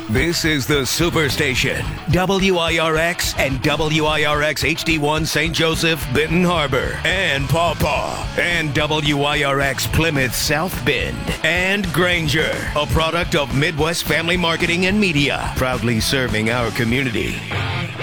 This is the Superstation, WIRX and WIRX HD1 St. Joseph, Benton Harbor, and Paw Paw, and WIRX Plymouth South Bend, and Granger, a product of Midwest Family Marketing and Media, proudly serving our community.